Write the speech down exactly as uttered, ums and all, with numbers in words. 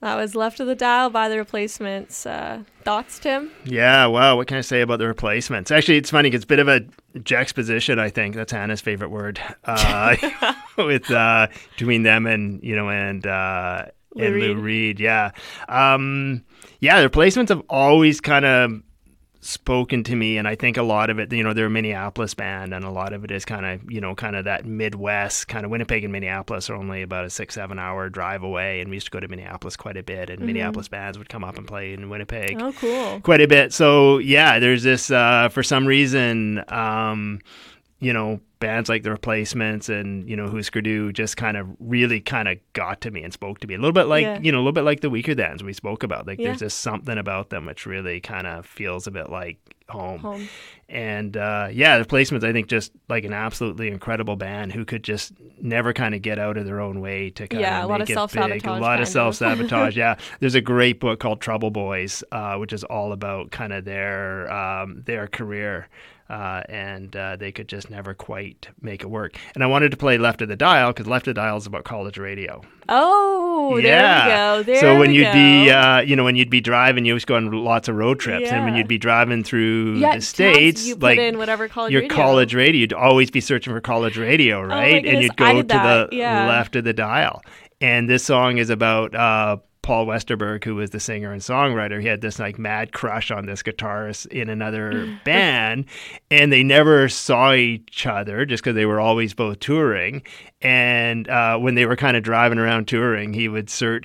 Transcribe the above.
That was Left of the Dial by The Replacements. Uh, thoughts, Tim? Yeah, wow. What can I say about The Replacements? Actually, it's funny. It's a bit of a juxtaposition, I think. That's Hannah's favorite word. Uh, with uh, between them and, you know, and uh, Lou and Lou Reed. Reed. Yeah. Um, yeah, The Replacements have always kind of spoken to me, and I think a lot of it, you know, they're a Minneapolis band, and a lot of it is kind of, you know, kind of that Midwest, kind of Winnipeg and Minneapolis are only about a six, seven hour drive away, and we used to go to Minneapolis quite a bit, and mm-hmm. Minneapolis bands would come up and play in Winnipeg. Oh, cool. Quite a bit. So yeah, there's this, uh, for some reason, um, you know, bands like The Replacements and, you know, Husker Du just kind of really kind of got to me and spoke to me a little bit like, Yeah. you know, a little bit like the Weaker-Thans we spoke about. Like Yeah. there's just something about them which really kind of feels a bit like home. Home. And uh, yeah, The Replacements, I think just like an absolutely incredible band who could just never kind of get out of their own way to kind Yeah, a of lot make of it self-sabotage big. A lot kind of of. self-sabotage, yeah. There's a great book called Trouble Boys, uh, which is all about kind of their, um, their career. Uh, and uh, they could just never quite make it work. And I wanted to play Left of the Dial because Left of the Dial is about college radio. Oh, yeah. there we go. There so when we you'd go. be, uh, you know, when you'd be driving, you used to go on lots of road trips, and when Yeah. you'd be driving through yeah, the states, you put like in whatever college your radio. college radio, you'd always be searching for college radio, right? and goodness, you'd I go did to that, the yeah. left of the dial. And this song is about uh, Paul Westerberg, who was the singer and songwriter. He had this like mad crush on this guitarist in another band, and they never saw each other just because they were always both touring. And uh, when they were kind of driving around touring, he would search